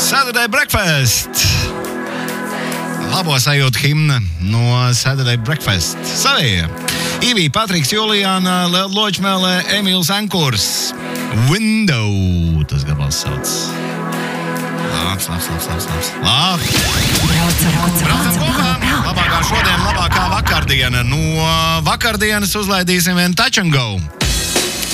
Saturday Breakfast. Labo sajūtu himna no Saturday Breakfast. Savie. Ivī, Patriks, Juliāna, Ločmēlē, Emīls Ankurs. Window. Tas gabals sauc. Labs. Braucam kopā. Labākā šodien, labākā vakardiena. No vakardienas uzlaidīsim vien Touch and Go.